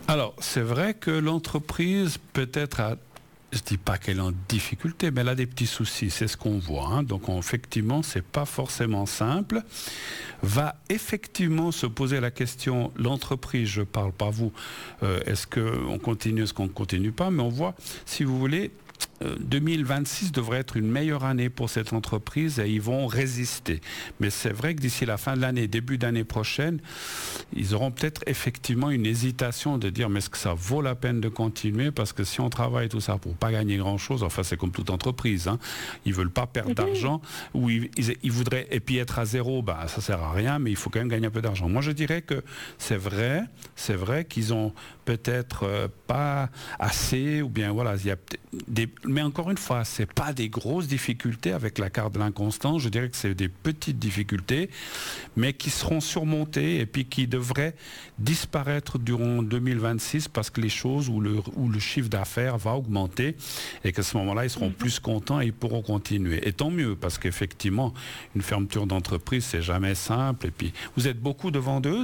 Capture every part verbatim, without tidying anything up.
Alors, c'est vrai que l'entreprise peut-être a, je ne dis pas qu'elle est en difficulté, mais elle a des petits soucis, c'est ce qu'on voit. Hein. Donc, on, effectivement, ce n'est pas forcément simple. Va effectivement se poser la question, l'entreprise, je ne parle pas vous, euh, est-ce qu'on continue, est-ce qu'on ne continue pas, mais on voit, si vous voulez, deux mille vingt-six devrait être une meilleure année pour cette entreprise et ils vont résister. Mais c'est vrai que d'ici la fin de l'année, début d'année prochaine, ils auront peut-être effectivement une hésitation de dire mais est-ce que ça vaut la peine de continuer, parce que si on travaille tout ça pour pas gagner grand-chose, enfin c'est comme toute entreprise, hein, ils veulent pas perdre d'argent, ou ils, ils, ils voudraient, et puis être à zéro, bah, ça sert à rien, mais il faut quand même gagner un peu d'argent. Moi je dirais que c'est vrai, c'est vrai qu'ils ont peut-être euh, pas assez, ou bien voilà, il y a des... Mais encore une fois, ce n'est pas des grosses difficultés avec la carte de l'inconstance. Je dirais que c'est des petites difficultés, mais qui seront surmontées et puis qui devraient disparaître durant deux mille vingt-six parce que les choses où le, où le chiffre d'affaires va augmenter et qu'à ce moment-là, ils seront plus contents et ils pourront continuer. Et tant mieux, parce qu'effectivement, une fermeture d'entreprise, c'est jamais simple. Et puis, vous êtes beaucoup de vendeuses ?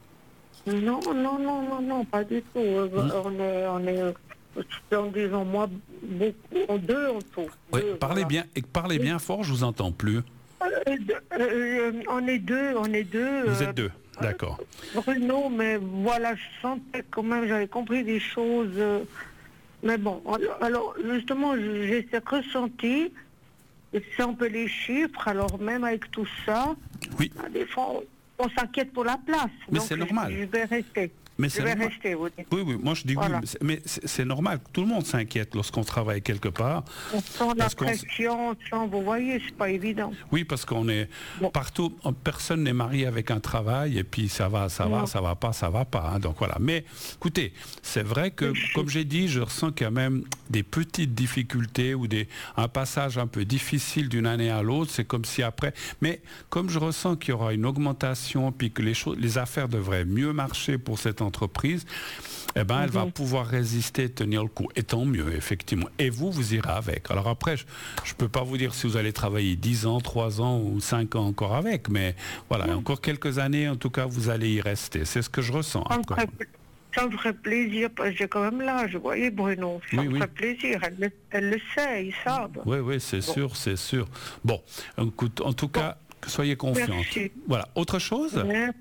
Non, non, non, non, non, pas du tout. Mmh. On est... On est... En disant moi beaucoup, en deux en tout. Oui, deux, parlez voilà. bien, et parlez bien fort, je vous entends plus. Euh, euh, on est deux, on est deux. Vous euh, êtes deux, d'accord. Bruno, mais voilà, je sentais quand même, j'avais compris des choses. Euh, mais bon, alors, alors justement, j'ai ce ressenti, et c'est un peu les chiffres, alors même avec tout ça, oui. Des fois, on, on s'inquiète pour la place. Mais donc c'est normal. Je, je vais rester. Mais je c'est vais normal. rester, vous dites. Oui, oui, moi je dis voilà. oui, mais c'est, c'est normal. Tout le monde s'inquiète lorsqu'on travaille quelque part. On sent la pression, on sent, vous voyez, c'est pas évident. Oui, parce qu'on est bon. Partout, personne n'est marié avec un travail, et puis ça va, ça non. va, ça va pas, ça va pas. Hein, donc voilà. Mais écoutez, c'est vrai que, comme j'ai dit, je ressens qu'il y a même des petites difficultés ou des, un passage un peu difficile d'une année à l'autre. C'est comme si après... Mais comme je ressens qu'il y aura une augmentation, puis que les, choses, les affaires devraient mieux marcher pour cette entreprise, eh ben, elle mm-hmm. va pouvoir résister, tenir le coup. Et tant mieux, effectivement. Et vous, vous irez avec. Alors après, je ne peux pas vous dire si vous allez travailler dix ans, trois ans ou cinq ans encore avec, mais voilà, mm. encore quelques années, en tout cas, vous allez y rester. C'est ce que je ressens. Ça, me ferait, ça me ferait plaisir, parce que j'ai quand même l'âge, vous voyez, Bruno. Ça oui, me oui. ferait plaisir. Elle le, elle le sait, ils savent. Oui, oui, c'est bon. sûr, c'est sûr. Bon, écoute, en tout bon. cas, soyez confiante. Merci. Voilà. Autre chose ? Merci.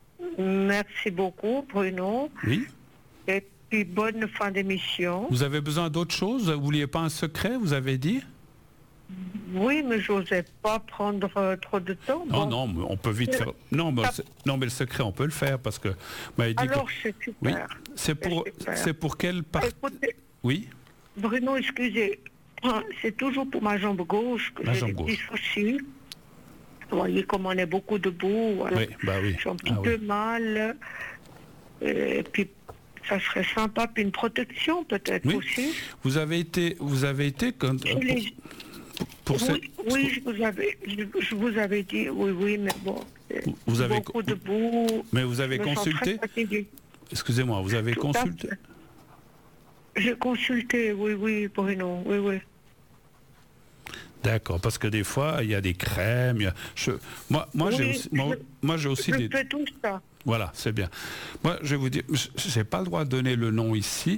Merci beaucoup, Bruno. Oui. Et puis, bonne fin d'émission. Vous avez besoin d'autre chose ? Vous vouliez pas un secret, vous avez dit ? Oui, mais je n'osais pas prendre euh, trop de temps. Non, bon. non, mais on peut vite faire... Non mais, non, mais le secret, on peut le faire, parce que... Dit Alors, que... c'est super. Oui. C'est pour, c'est pour quelle partie... Oui. Bruno, excusez, c'est toujours pour ma jambe gauche que j'ai des petits soucis. Vous voyez comme on est beaucoup debout. Voilà. Oui, bah oui. J'ai un petit ah, peu oui. mal. Et puis, ça serait sympa. Puis une protection, peut-être oui. aussi. Vous avez été... Vous avez été quand, pour, les... pour oui, ce... oui je, vous avais, je, je vous avais dit, oui, oui, mais bon. Vous avez... Beaucoup debout. Mais vous avez consulté... Excusez-moi, vous avez Tout consulté... J'ai consulté, oui, oui, Bruno, oui, oui. D'accord, parce que des fois, il y a des crèmes. Il y a... je... Moi, moi, oui, j'ai aussi, moi, moi, j'ai aussi je des... fais tout ça. Voilà, c'est bien. Moi, je vais vous dire, je n'ai pas le droit de donner le nom ici.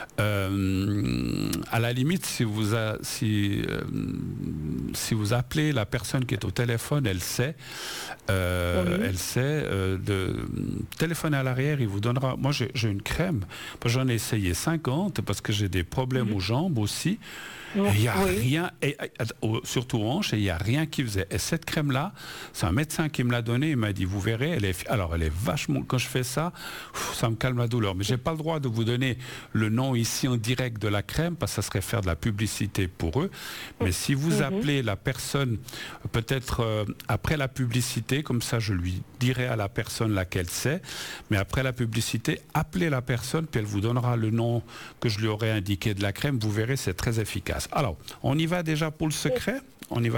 Euh, à la limite, si vous, a, si, euh, si vous appelez la personne qui est au téléphone, elle sait. Euh, oui. Elle sait. Euh, de téléphoner à l'arrière, il vous donnera... Moi, j'ai, j'ai une crème. J'en ai essayé cinquante parce que j'ai des problèmes mmh. aux jambes aussi. Il n'y a oui. rien, et, et, surtout aux hanches, et il n'y a rien qui faisait. Et cette crème-là, c'est un médecin qui me l'a donnée, il m'a dit, vous verrez, elle est, alors elle est vachement, quand je fais ça, ça me calme la douleur. Mais je n'ai pas le droit de vous donner le nom ici en direct de la crème, parce que ça serait faire de la publicité pour eux. Mais si vous mm-hmm. appelez la personne, peut-être euh, après la publicité, comme ça je lui dirai à la personne laquelle c'est, mais après la publicité, appelez la personne, puis elle vous donnera le nom que je lui aurais indiqué de la crème, vous verrez, c'est très efficace. Alors, on y va déjà pour le secret ? On y va